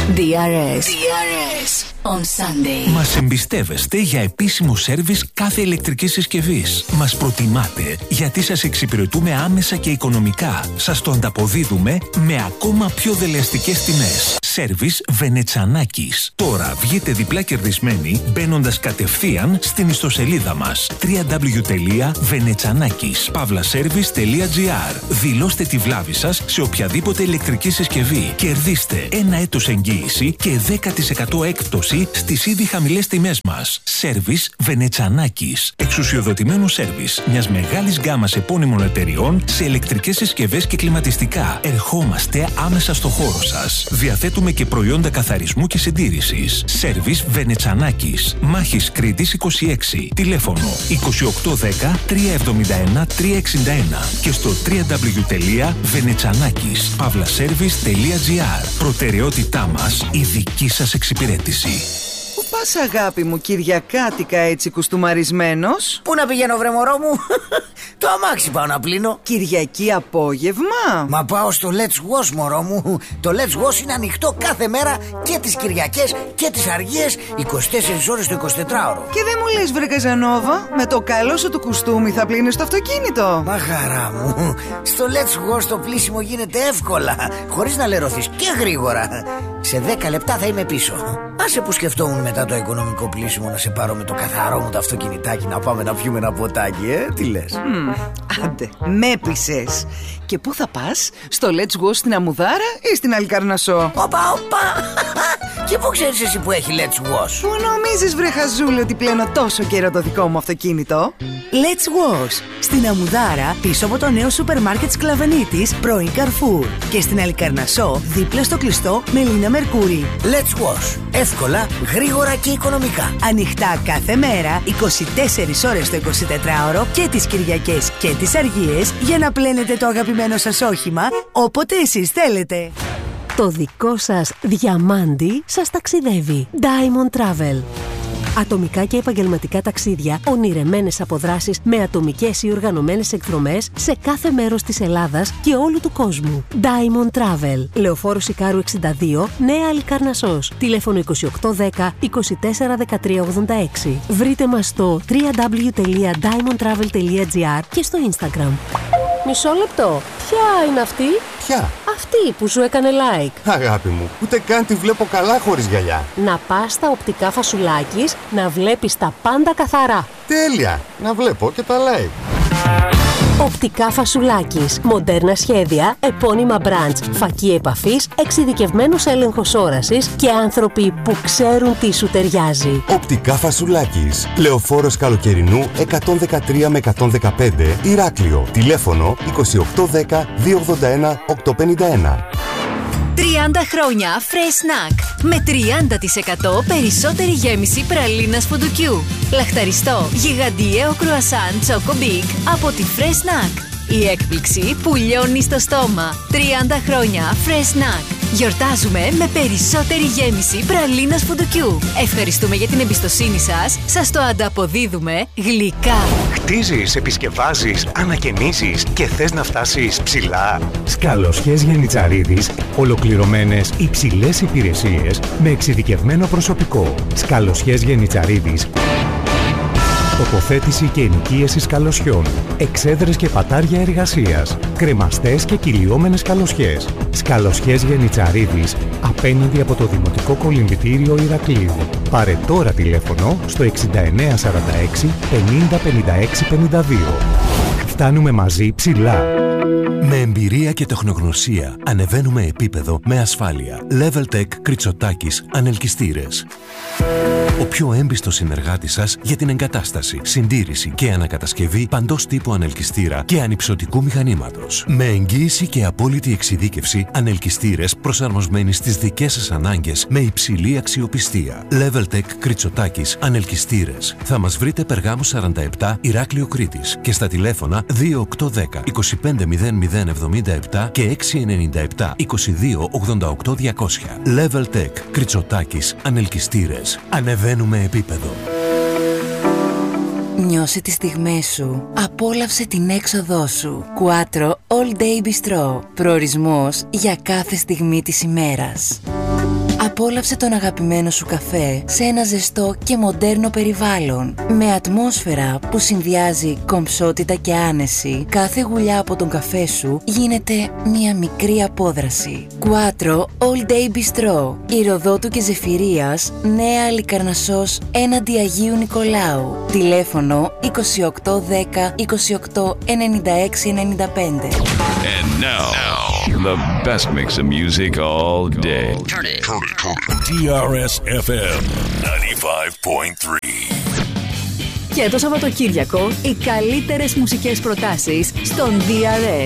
DRS on Sunday. Μας εμπιστεύεστε για επίσημο σέρβις κάθε ηλεκτρικής συσκευής. Μας προτιμάτε γιατί σας εξυπηρετούμε άμεσα και οικονομικά. Σας το ανταποδίδουμε με ακόμα πιο δελεαστικές τιμές. Σέρβις Βενετσανάκης. Τώρα βγείτε διπλά κερδισμένοι μπαίνοντας κατευθείαν στην ιστοσελίδα μας www.venetsanakis.gr. Δηλώστε τη βλάβη σας σε οποιαδήποτε ηλεκτρική συσκευή. Κερδίστε 1 έτος εγγύηση και 10% έκπτωση στις ήδη χαμηλές τιμές μας. Σέρβις Βενετσανάκης. Εξουσιοδοτημένο σέρβις μιας μεγάλης γκάμας επώνυμων εταιριών σε ηλεκτρικές συσκευές και κλιματιστικά. Ερχόμαστε άμεσα στο χώρο σας. Διαθέτουμε και προϊόντα καθαρισμού και συντήρησης. Σέρβις Βενετσανάκης. Μάχης Κρήτης 26. Τηλέφωνο 2810 371 361 και στο www.venetsanakis.gr. Προτεραιότητά μας η δική σας εξυπηρέτηση. Πού πας αγάπη μου, Κυριακάτικα έτσι κουστούμαρισμένος? Πού να πηγαίνω βρε μωρό μου? Το αμάξι πάω να πλύνω. Κυριακή απόγευμα? Μα πάω στο Let's Wash μωρό μου. Το Let's Wash είναι ανοιχτό κάθε μέρα και τις Κυριακές και τις Αργίες 24 ώρες το 24ωρο. Και δεν μου λες βρε Καζανόβα, με το καλό σου του κουστούμι θα πλύνεις το αυτοκίνητο? Μα χαρά μου, στο Let's Wash το πλύσιμο γίνεται εύκολα, χωρίς να λερωθείς και γρήγορα. Σε 10 λεπτά θα είμαι πίσω. Άσε που σκεφτόμουν μετά το οικονομικό πλύσιμο να σε πάρω με το καθαρό μου το αυτοκινητάκι να πάμε να πιούμε ένα ποτάκι, τι λες? Άντε, με πείσες. Και πού θα πας? Στο Let's Go στην Αμουδάρα ή στην Αλικαρνασσό? Οπα. Και πού ξέρεις εσύ που έχει Let's Wash? Πού νομίζεις βρε χαζούλη ότι πλένω τόσο καιρό το δικό μου αυτοκίνητο? Let's Wash στην Αμουδάρα πίσω από το νέο σούπερ μάρκετ Σκλαβενίτης πρώην Carrefour και στην Αλικαρνασσό δίπλα στο κλειστό Μελίνα Μερκούρη. Let's Wash. Εύκολα, γρήγορα και οικονομικά. Ανοιχτά κάθε μέρα 24 ώρες το 24ωρο και τις Κυριακές και τις Αργίες για να πλένετε το αγαπημένο σας όχημα όποτε εσείς θέλετε. Το δικό σας διαμάντι σας ταξιδεύει. Diamond Travel. Ατομικά και επαγγελματικά ταξίδια, ονειρεμένες αποδράσεις με ατομικές ή οργανωμένες εκδρομές σε κάθε μέρος της Ελλάδας και όλου του κόσμου. Diamond Travel. Λεωφόρος Ικάρου 62, Νέα Αλικαρνασσός. Τηλέφωνο 2810 24 13 86. Βρείτε μας στο www.diamondtravel.gr και στο Instagram. Μισό λεπτό. Ποια είναι αυτή? Ποια? Αυτή που σου έκανε like. Αγάπη μου, ούτε καν τη βλέπω καλά χωρίς γυαλιά. Να πας στα οπτικά Φασουλάκης να βλέπεις τα πάντα καθαρά. Τέλεια! Να βλέπω και τα like. Οπτικά Φασουλάκης. Μοντέρνα σχέδια, επώνυμα brands, φακή επαφής, εξειδικευμένος έλεγχος όρασης και άνθρωποι που ξέρουν τι σου ταιριάζει. Οπτικά Φασουλάκης. Λεωφόρος Καλοκαιρινού 113 με 115 Ηράκλειο. Τηλέφωνο 2810 281 851. 30 χρόνια Fresh Snack με 30% περισσότερη γέμιση πραλίνας φουντουκιού. Λαχταριστό γιγαντιαίο κρουασάν Choco Big από τη Fresh Snack. Η έκπληξη που λιώνει στο στόμα. 30 χρόνια Fresh Snack. Γιορτάζουμε με περισσότερη γέμιση πραλίνας φουντουκιού. Ευχαριστούμε για την εμπιστοσύνη σας. Σας το ανταποδίδουμε γλυκά. Χτίζεις, επισκευάζεις, ανακαινίζεις και θες να φτάσεις ψηλά? Σκαλοσιές Γενιτσαρίδης. Ολοκληρωμένες υψηλές υπηρεσίες με εξειδικευμένο προσωπικό. Σκαλοσιές Γενιτσαρίδης. Τοποθέτηση και ενοικίαση σκαλοσιών. Εξέδρες και πατάρια εργασίας. Κρεμαστές και κυλιόμενες σκαλοσιές. Σκαλοσιές Γενιτσαρίδης. Απέναντι από το Δημοτικό Κολυμβητήριο Ηρακλείου. Πάρε τώρα τηλέφωνο στο 6946 50 56 52. Φτάνουμε μαζί ψηλά. Με εμπειρία και τεχνογνωσία ανεβαίνουμε επίπεδο με ασφάλεια. Leveltech Κριτσοτάκης Ανελκυστήρες. Ο πιο έμπιστος συνεργάτης σας για την εγκατάσταση, συντήρηση και ανακατασκευή παντός τύπου ανελκυστήρα και ανυψωτικού μηχανήματος. Με εγγύηση και απόλυτη εξειδίκευση, ανελκυστήρες προσαρμοσμένοι στις δικές σας ανάγκες με υψηλή αξιοπιστία. Leveltech Κριτσοτάκης Ανελκυστήρες. Θα μας βρείτε Περγάμου 47 Ηράκλειο Κρήτης και στα τηλέφωνα 2810 250077 και 697 22 88 200. Leveltech Κριτσοτάκης Ανελκυστήρες. Ανεβαίνουμε επίπεδο. Νιώσε τις στιγμές σου. Απόλαυσε την έξοδό σου. Quattro All Day Bistro. Προορισμός για κάθε στιγμή της ημέρας. Απόλαυσε τον αγαπημένο σου καφέ σε ένα ζεστό και μοντέρνο περιβάλλον. Με ατμόσφαιρα που συνδυάζει κομψότητα και άνεση, κάθε γουλιά από τον καφέ σου γίνεται μια μικρή απόδραση. Quattro All Day Bistro, Ηροδότου και Ζεφυρίας, Νέα Αλικαρνασσός, έναντι Αγίου Νικολάου. Τηλέφωνο 2810 28 96 95. And now, the best mix of music all day. Turn it. DRS FM 95.3. Και το Σαββατοκύριακο οι καλύτερες μουσικές προτάσεις στον DRS.